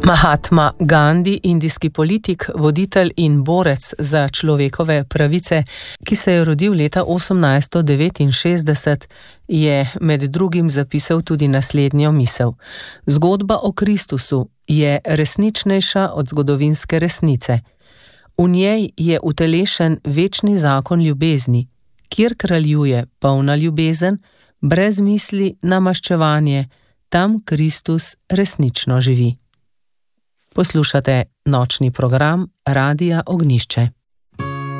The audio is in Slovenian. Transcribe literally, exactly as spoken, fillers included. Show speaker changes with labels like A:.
A: Mahatma Gandhi, indijski politik, voditelj in borec za človekove pravice, ki se je rodil leta osemnajststo devetinšestdeset, je med drugim zapisal tudi naslednjo misel. Zgodba o Kristusu je resničnejša od zgodovinske resnice. V njej je utelešen večni zakon ljubezni, kjer kraljuje polna ljubezen, brez misli na maščevanje, tam Kristus resnično živi. Poslušate nočni program Radia Ognjišče.